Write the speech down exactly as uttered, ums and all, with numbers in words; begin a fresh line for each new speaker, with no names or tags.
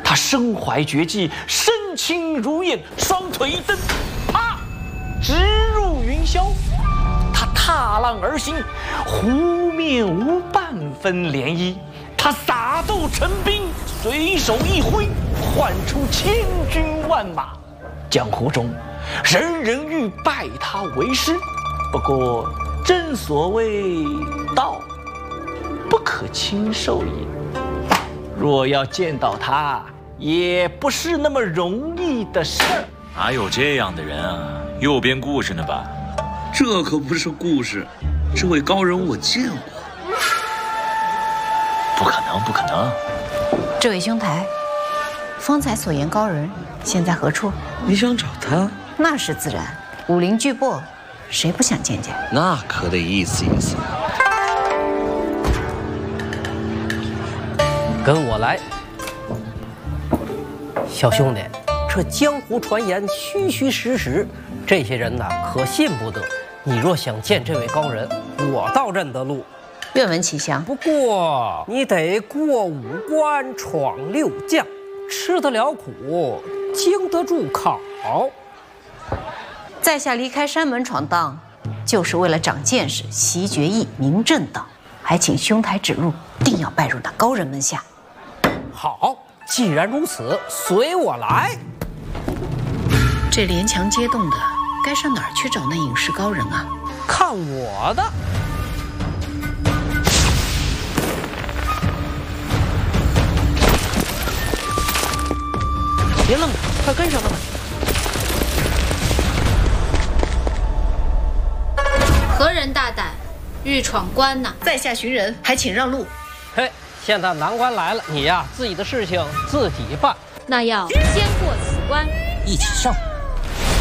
他身怀绝技，身轻如燕，双腿一蹬，啪，直入云霄。他踏浪而行，湖面无半分涟漪。他撒豆成兵，随手一挥，唤出千军万马。江湖中，人人欲拜他为师。不过，正所谓道，不可轻受也。若要见到他，也不是那么容易的事儿。
哪有这样的人啊？又编故事呢吧？
这可不是故事，这位高人我见过。
不可能，不可能！
这位兄台，方才所言高人现在何处？
你想找他？
那是自然。武林巨擘，谁不想见见？
那可得意思意思。
跟我来，小兄弟，这江湖传言虚虚实实，这些人呐可信不得。你若想见这位高人，我倒认得路。
愿闻其详。
不过你得过五关，闯六将，吃得了苦，经得住考。
在下离开山门闯荡，就是为了长见识、习绝艺、明正道。还请兄台指路，定要拜入那高人门下。
好，既然如此，随我来。
这连墙接洞的，该上哪儿去找那隐士高人啊？
看我的！别愣着，快跟上他们！
何人大胆，欲闯关呐？
在下寻人，还请让路。
嘿，现在难关来了，你呀，自己的事情自己办。
那要先过此关。
一起上。